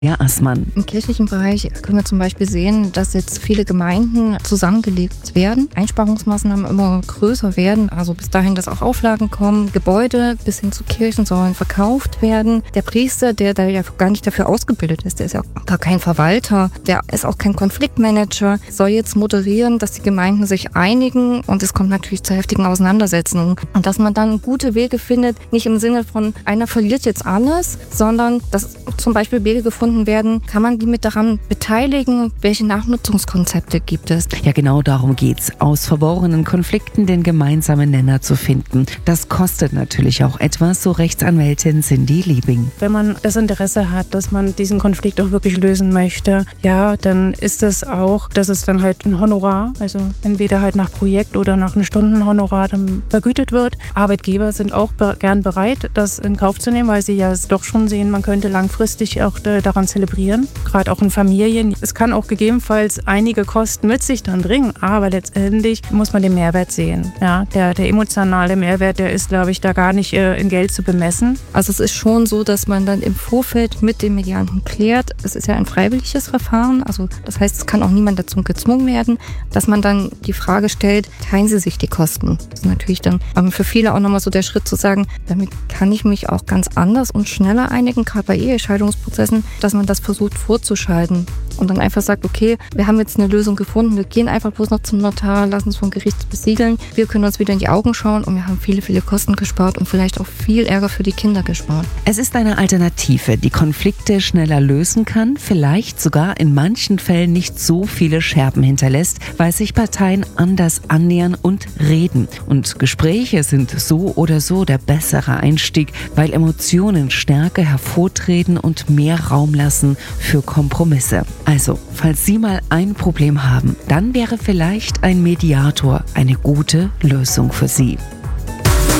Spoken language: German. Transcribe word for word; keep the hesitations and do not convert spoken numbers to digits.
Ja, Assmann. Im kirchlichen Bereich können wir zum Beispiel sehen, dass jetzt viele Gemeinden zusammengelegt werden, Einsparungsmaßnahmen immer größer werden, also bis dahin, dass auch Auflagen kommen, Gebäude bis hin zu Kirchen sollen verkauft werden. Der Priester, der da ja gar nicht dafür ausgebildet ist, der ist ja gar kein Verwalter, der ist auch kein Konfliktmanager, soll jetzt moderieren, dass die Gemeinden sich einigen, und es kommt natürlich zu heftigen Auseinandersetzungen. Und dass man dann gute Wege findet, nicht im Sinne von einer verliert jetzt alles, sondern dass zum Beispiel Wege gefunden werden, kann man die mit daran beteiligen? Welche Nachnutzungskonzepte gibt es? Ja, genau darum geht's. Aus verworrenen Konflikten den gemeinsamen Nenner zu finden. Das kostet natürlich auch etwas, so Rechtsanwältin Cindy Liebing. Wenn man das Interesse hat, dass man diesen Konflikt auch wirklich lösen möchte, ja, dann ist es auch, dass es dann halt ein Honorar, also entweder halt nach Projekt oder nach einem Stundenhonorar dann vergütet wird. Arbeitgeber sind auch be- gern bereit, das in Kauf zu nehmen, weil sie ja es doch schon sehen, man könnte langfristig auch äh, daran zelebrieren, gerade auch in Familien. Es kann auch gegebenenfalls einige Kosten mit sich dann bringen, aber letztendlich muss man den Mehrwert sehen. Ja, der, der emotionale Mehrwert, der ist, glaube ich, da gar nicht äh, in Geld zu bemessen. Also es ist schon so, dass man dann im Vorfeld mit dem Medianten klärt. Es ist ja ein freiwilliges Verfahren, also das heißt, es kann auch niemand dazu gezwungen werden, dass man dann die Frage stellt, teilen Sie sich die Kosten? Das ist natürlich dann ähm, für viele auch nochmal so der Schritt zu sagen, damit kann ich mich auch ganz anders und schneller einigen, gerade bei Ehescheidungsprozessen, dass man das versucht vorzuschalten und dann einfach sagt, okay, wir haben jetzt eine Lösung gefunden, wir gehen einfach bloß noch zum Notar, lassen es vom Gericht besiegeln, wir können uns wieder in die Augen schauen und wir haben viele, viele Kosten gespart und vielleicht auch viel Ärger für die Kinder gespart. Es ist eine Alternative, die Konflikte schneller lösen kann, vielleicht sogar in manchen Fällen nicht so viele Scherben hinterlässt, weil sich Parteien anders annähern und reden. Und Gespräche sind so oder so der bessere Einstieg, weil Emotionen stärker hervortreten und mehr Raum lassen für Kompromisse. Also, falls Sie mal ein Problem haben, dann wäre vielleicht ein Mediator eine gute Lösung für Sie.